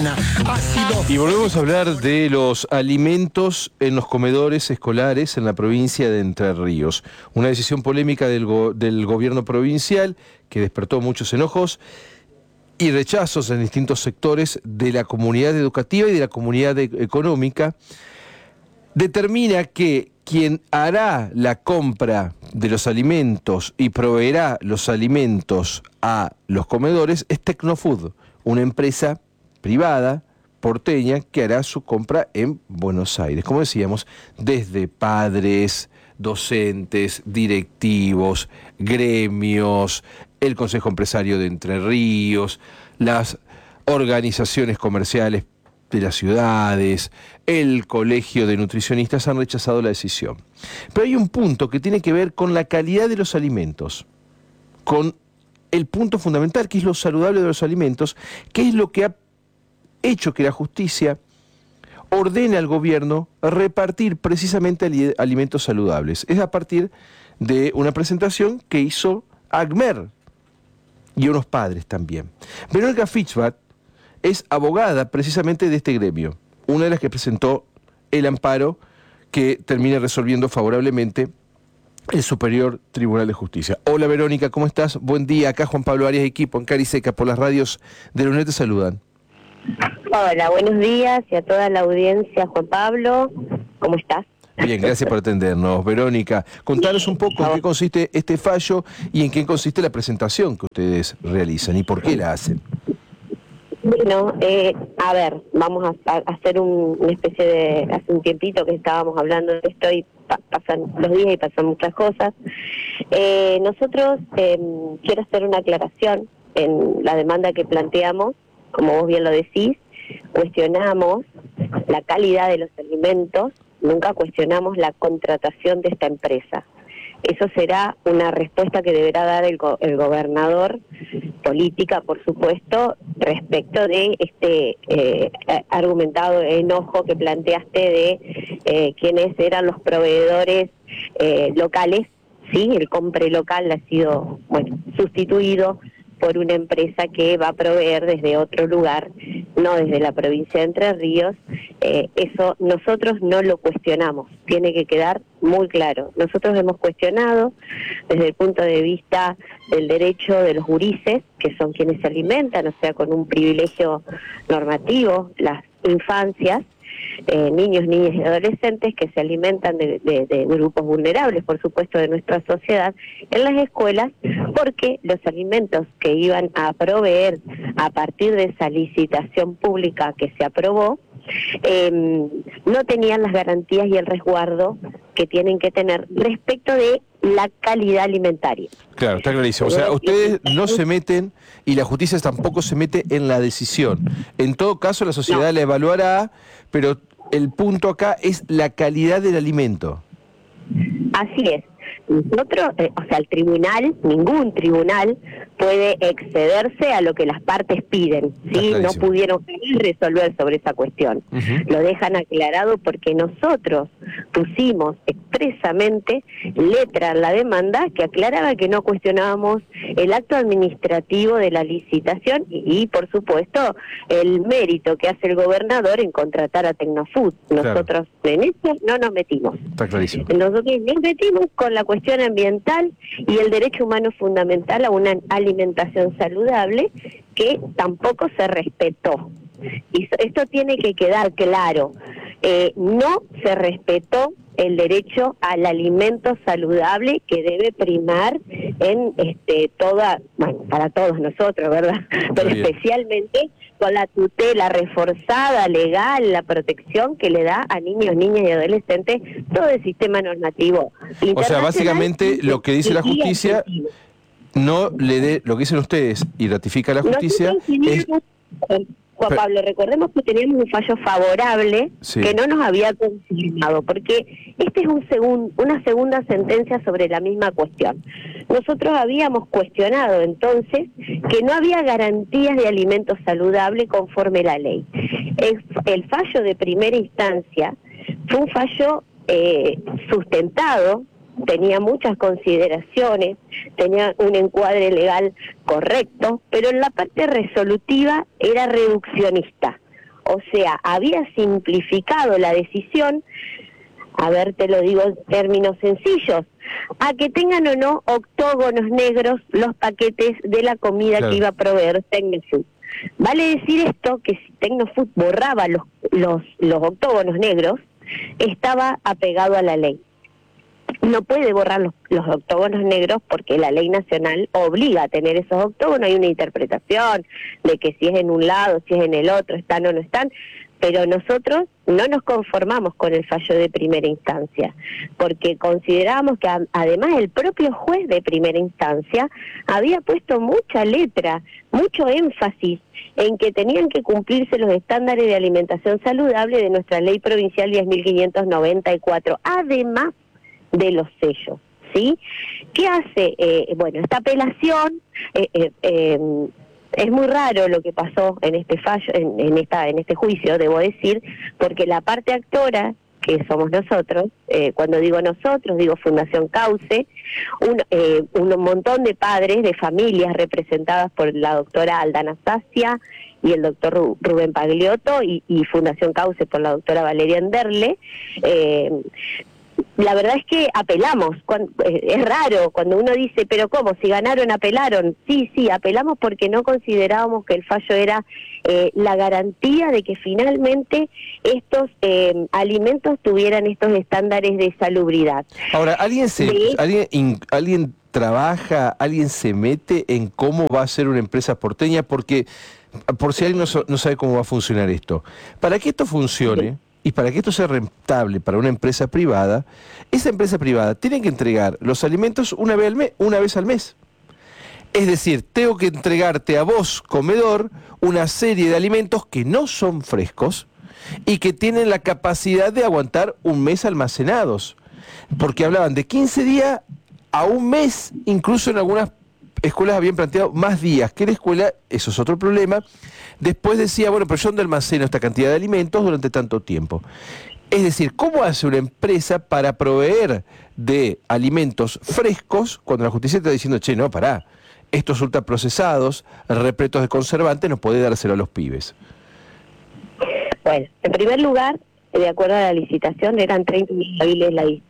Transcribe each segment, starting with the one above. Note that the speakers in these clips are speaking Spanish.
mañana. Y volvemos a hablar de los alimentos en los comedores escolares en la provincia de Entre Ríos. Una decisión polémica del gobierno provincial que despertó muchos enojos y rechazos en distintos sectores de la comunidad educativa y de la comunidad económica. Determina que quien hará la compra de los alimentos y proveerá los alimentos a los comedores es Tecnofood, una empresa privada porteña que hará su compra en Buenos Aires. Como decíamos, desde padres, docentes, directivos, gremios, el Consejo Empresario de Entre Ríos, las organizaciones comerciales de las ciudades, el Colegio de Nutricionistas han rechazado la decisión. Pero hay un punto que tiene que ver con la calidad de los alimentos, con el punto fundamental que es lo saludable de los alimentos, que es lo que ha hecho que la justicia ordene al gobierno repartir precisamente alimentos saludables. Es a partir de una presentación que hizo ACMER y unos padres también. Verónica Fischbach es abogada precisamente de este gremio, una de las que presentó el amparo que termina resolviendo favorablemente el Superior Tribunal de Justicia. Hola Verónica, ¿cómo estás? Buen día, acá Juan Pablo Arias, equipo en Cariseca, por las radios de la UNED te saludan. Hola, buenos días y a toda la audiencia, Juan Pablo, ¿cómo estás? Bien, gracias por atendernos. Verónica, contanos un poco en qué consiste este fallo y en qué consiste la presentación que ustedes realizan y por qué la hacen. Bueno, a ver, vamos a hacer una especie de... Hace un tiempito que estábamos hablando de esto y pasan los días y pasan muchas cosas. Nosotros, quiero hacer una aclaración en la demanda que planteamos, como vos bien lo decís, cuestionamos la calidad de los alimentos, nunca cuestionamos la contratación de esta empresa. Eso será una respuesta que deberá dar el gobernador, política, por supuesto, respecto de este argumentado enojo que planteaste de quiénes eran los proveedores locales. Sí, el compre local ha sido, bueno, sustituido por una empresa que va a proveer desde otro lugar, no desde la provincia de Entre Ríos. Eso nosotros no lo cuestionamos, tiene que quedar muy claro. Nosotros hemos cuestionado desde el punto de vista del derecho de los gurises, que son quienes se alimentan, o sea, con un privilegio normativo, las infancias, niños, niñas y adolescentes que se alimentan de grupos vulnerables, por supuesto, de nuestra sociedad, en las escuelas, porque los alimentos que iban a proveer a partir de esa licitación pública que se aprobó, no tenían las garantías y el resguardo que tienen que tener respecto de la calidad alimentaria. Claro, está clarísimo. O sea, ustedes no se meten y la justicia tampoco se mete en la decisión. En todo caso, la sociedad la evaluará, pero el punto acá es la calidad del alimento. Así es. Nosotros, o sea, el tribunal, ningún tribunal puede excederse a lo que las partes piden, ¿sí? No pudieron resolver sobre esa cuestión. Lo dejan aclarado porque nosotros pusimos expresamente letra en la demanda que aclaraba que no cuestionábamos el acto administrativo de la licitación y por supuesto, el mérito que hace el gobernador en contratar a Tecnofood. Nosotros en eso no nos metimos. Está clarísimo. Nosotros nos metimos con la cuestión ambiental y el derecho humano fundamental a una alimentación saludable que tampoco se respetó. Y esto tiene que quedar claro. No se respetó el derecho al alimento saludable que debe primar en bueno, para todos nosotros, ¿verdad? Pero especialmente con la tutela reforzada, legal, la protección que le da a niños, niñas y adolescentes todo el sistema normativo. O sea, básicamente lo que dice la justicia no le dé, lo que dicen ustedes y ratifica la justicia es... Juan Pablo, recordemos que teníamos un fallo favorable que no nos había confirmado, porque este es una segunda sentencia sobre la misma cuestión. Nosotros habíamos cuestionado entonces que no había garantías de alimentos saludables conforme la ley. El fallo de primera instancia fue un fallo sustentado, tenía muchas consideraciones, tenía un encuadre legal correcto, pero en la parte resolutiva era reduccionista. O sea, había simplificado la decisión, a ver, te lo digo en términos sencillos, a que tengan o no octógonos negros los paquetes de la comida Claro. que iba a proveer Tecnofood. Vale decir esto que si Tecnofood borraba los octógonos negros, estaba apegado a la ley. No puede borrar los octógonos negros porque la ley nacional obliga a tener esos octógonos. Hay una interpretación de que si es en un lado, si es en el otro, están o no están, pero nosotros no nos conformamos con el fallo de primera instancia, porque consideramos que además el propio juez de primera instancia había puesto mucha letra, mucho énfasis en que tenían que cumplirse los estándares de alimentación saludable de nuestra ley provincial 10.594, además de los sellos, ¿sí? ¿Qué hace? Bueno, esta apelación, es muy raro lo que pasó en este fallo, en este juicio, debo decir, porque la parte actora, que somos nosotros, cuando digo nosotros, digo Fundación Cauce, un montón de padres, de familias representadas por la doctora Aldana Sacia y el doctor Rubén Pagliotto, y Fundación Cauce por la doctora Valeria Anderle. La verdad es que apelamos, es raro cuando uno dice, pero ¿cómo? Si ganaron, apelaron. Sí, apelamos porque no considerábamos que el fallo era la garantía de que finalmente estos alimentos tuvieran estos estándares de salubridad. Ahora, ¿alguien trabaja, alguien se mete en cómo va a ser una empresa porteña? Porque, por si alguien no sabe cómo va a funcionar esto, para que esto funcione... Sí. Y para que esto sea rentable para una empresa privada, esa empresa privada tiene que entregar los alimentos una vez al mes. Es decir, tengo que entregarte a vos, comedor, una serie de alimentos que no son frescos y que tienen la capacidad de aguantar un mes almacenados. Porque hablaban de 15 días a un mes, incluso en algunas escuelas habían planteado más días que la escuela, eso es otro problema. Después decía, bueno, pero yo no almaceno esta cantidad de alimentos durante tanto tiempo. Es decir, ¿cómo hace una empresa para proveer de alimentos frescos cuando la justicia está diciendo, che, no, pará, estos ultraprocesados, repletos de conservantes, no puede dárselo a los pibes? Bueno, en primer lugar, de acuerdo a la licitación, eran 30 días hábiles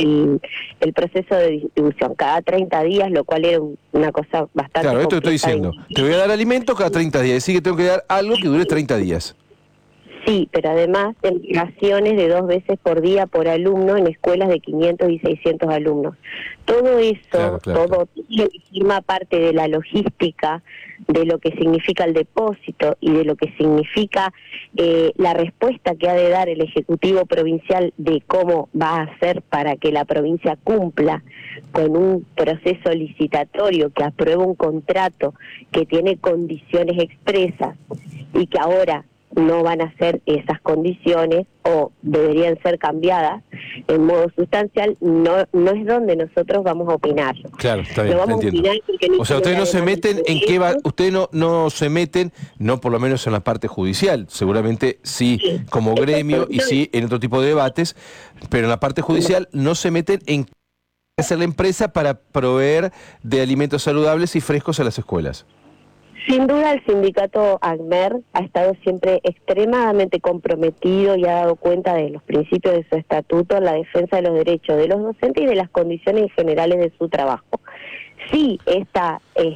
el proceso de distribución, cada 30 días, lo cual era una cosa bastante Claro, esto estoy diciendo, te voy a dar alimento cada 30 días, así que tengo que dar algo que dure 30 días. Sí, pero además raciones de 2 veces por día por alumno en escuelas de 500 y 600 alumnos. Todo eso, todo forma parte de la logística, de lo que significa el depósito y de lo que significa la respuesta que ha de dar el Ejecutivo Provincial de cómo va a hacer para que la provincia cumpla con un proceso licitatorio que aprueba un contrato que tiene condiciones expresas y que ahora no van a ser esas condiciones o deberían ser cambiadas en modo sustancial, no es donde nosotros vamos a opinar. Claro, está bien, entiendo. O sea, ustedes no se meten en qué va, ustedes no se meten, no por lo menos en la parte judicial, seguramente sí como gremio y sí en otro tipo de debates, pero en la parte judicial no se meten en qué hacer la empresa para proveer de alimentos saludables y frescos a las escuelas. Sin duda el sindicato ACMER ha estado siempre extremadamente comprometido y ha dado cuenta de los principios de su estatuto en la defensa de los derechos de los docentes y de las condiciones generales de su trabajo. Sí, esta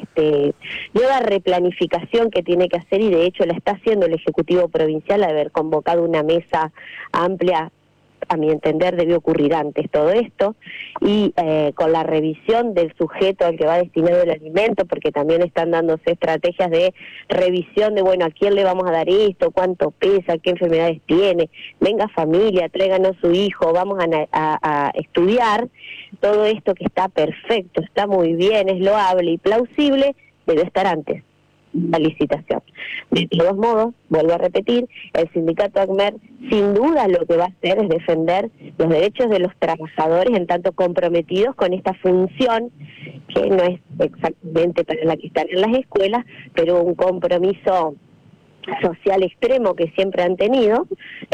nueva replanificación que tiene que hacer, y de hecho la está haciendo el Ejecutivo Provincial, al haber convocado una mesa amplia, a mi entender debió ocurrir antes todo esto, y con la revisión del sujeto al que va destinado el alimento, porque también están dándose estrategias de revisión de, bueno, ¿a quién le vamos a dar esto? ¿Cuánto pesa? ¿Qué enfermedades tiene? Venga familia, tráiganos su hijo, vamos a estudiar todo esto que está perfecto, está muy bien, es loable y plausible, debe estar antes la licitación. De todos modos, vuelvo a repetir, el sindicato ACMER sin duda lo que va a hacer es defender los derechos de los trabajadores en tanto comprometidos con esta función que no es exactamente para la que están en las escuelas, pero un compromiso social extremo que siempre han tenido,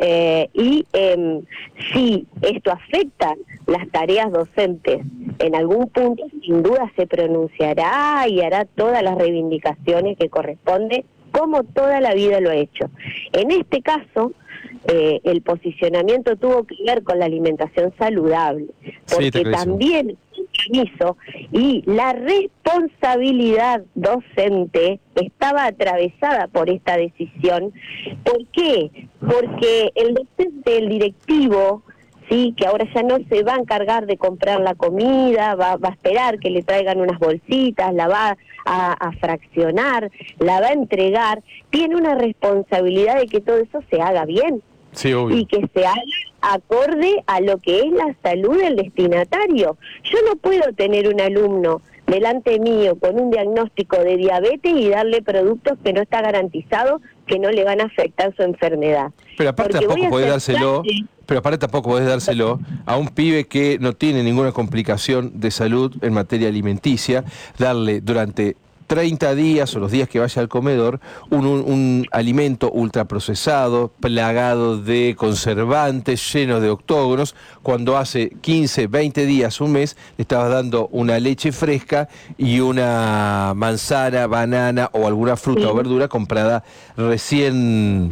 si esto afecta las tareas docentes en algún punto, sin duda se pronunciará y hará todas las reivindicaciones que corresponde como toda la vida lo ha hecho. En este caso, el posicionamiento tuvo que ver con la alimentación saludable, porque también el compromiso y la responsabilidad docente estaba atravesada por esta decisión. ¿Por qué? Porque el docente, el directivo, sí, que ahora ya no se va a encargar de comprar la comida, va a esperar que le traigan unas bolsitas, la va a fraccionar, la va a entregar, tiene una responsabilidad de que todo eso se haga bien. Sí, obvio. Y que se haga acorde a lo que es la salud del destinatario. Yo no puedo tener un alumno delante mío con un diagnóstico de diabetes y darle productos que no está garantizado que no le van a afectar su enfermedad. Pero aparte tampoco podés dárselo a un pibe que no tiene ninguna complicación de salud en materia alimenticia, darle durante 30 días o los días que vaya al comedor un alimento ultraprocesado, plagado de conservantes, lleno de octógonos, cuando hace 15, 20 días, un mes, le estabas dando una leche fresca y una manzana, banana o alguna fruta o verdura comprada recién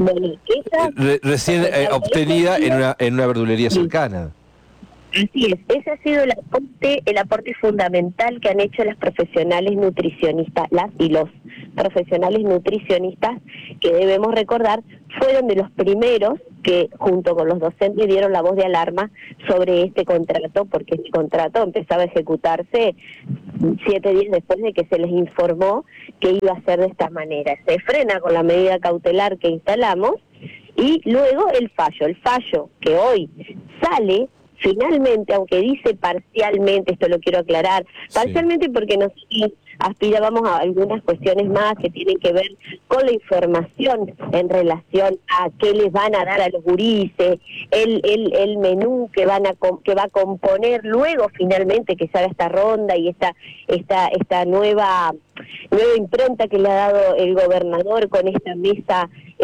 obtenida en una verdulería cercana. Así es, ese ha sido el aporte fundamental que han hecho las profesionales nutricionistas, las y los profesionales nutricionistas, que debemos recordar, fueron de los primeros que junto con los docentes dieron la voz de alarma sobre este contrato, porque este contrato empezaba a ejecutarse 7 días después de que se les informó que iba a ser de esta manera. Se frena con la medida cautelar que instalamos y luego el fallo que hoy sale. Finalmente, aunque dice parcialmente, esto lo quiero aclarar, parcialmente porque nosotros aspirábamos a algunas cuestiones más que tienen que ver con la información en relación a qué les van a dar a los gurises, el menú que va a componer luego finalmente que se haga esta ronda y esta nueva impronta que le ha dado el gobernador con esta mesa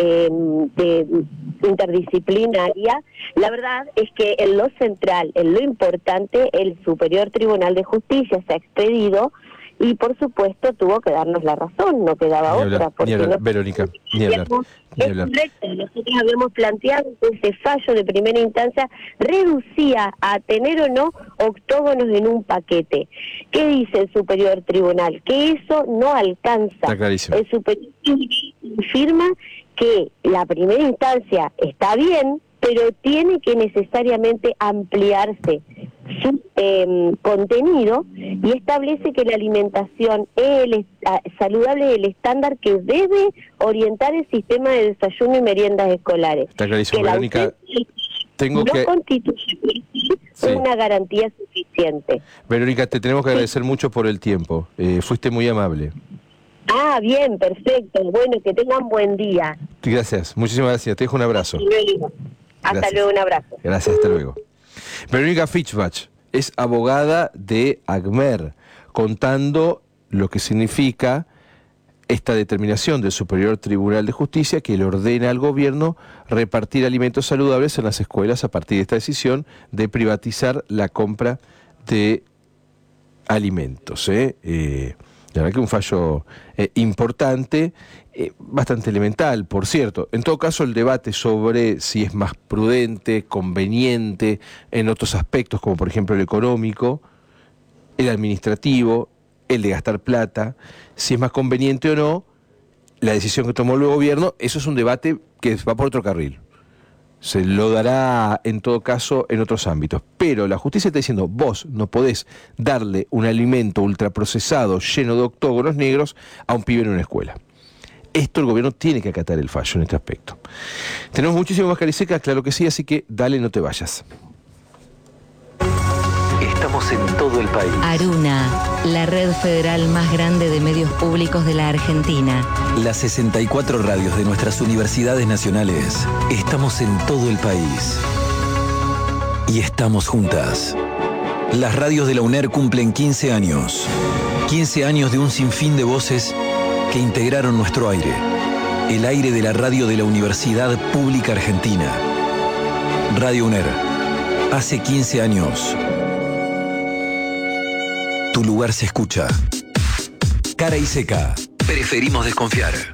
de interdisciplinaria. La verdad es que en lo central, en lo importante, el Superior Tribunal de Justicia se ha expedido y por supuesto tuvo que darnos la razón, no quedaba otra. Porque Verónica, ni hablar. Es correcto, nosotros habíamos planteado que ese fallo de primera instancia reducía a tener o no octógonos en un paquete. ¿Qué dice el Superior Tribunal? Que eso no alcanza. Está clarísimo. El Superior Tribunal afirma que la primera instancia está bien, pero tiene que necesariamente ampliarse su contenido y establece que la alimentación saludable es el estándar que debe orientar el sistema de desayuno y meriendas escolares. Está clarísimo, Verónica. Constituye una garantía suficiente. Verónica, te tenemos que agradecer mucho por el tiempo. Fuiste muy amable. Ah, bien, perfecto. Bueno, que tengan buen día. Gracias, muchísimas gracias. Te dejo un abrazo. Hasta luego, un abrazo. Gracias, hasta luego. Verónica Fischbach es abogada de ACMER, contando lo que significa esta determinación del Superior Tribunal de Justicia que le ordena al gobierno repartir alimentos saludables en las escuelas a partir de esta decisión de privatizar la compra de alimentos. La verdad que un fallo importante, bastante elemental, por cierto. En todo caso, el debate sobre si es más prudente, conveniente, en otros aspectos, como por ejemplo el económico, el administrativo, el de gastar plata, si es más conveniente o no, la decisión que tomó el gobierno, eso es un debate que va por otro carril. Se lo dará en todo caso en otros ámbitos. Pero la justicia está diciendo, vos no podés darle un alimento ultraprocesado lleno de octógonos negros a un pibe en una escuela. Esto el gobierno tiene que acatar el fallo en este aspecto. Tenemos muchísimo más Cariseca, claro que sí, así que dale, no te vayas. Estamos en todo el país. Aruna, la red federal más grande de medios públicos de la Argentina. Las 64 radios de nuestras universidades nacionales. Estamos en todo el país. Y estamos juntas. Las radios de la UNER cumplen 15 años. 15 años de un sinfín de voces que integraron nuestro aire. El aire de la radio de la Universidad Pública Argentina. Radio UNER. Hace 15 años. Tu lugar se escucha. Cara y seca. Preferimos desconfiar.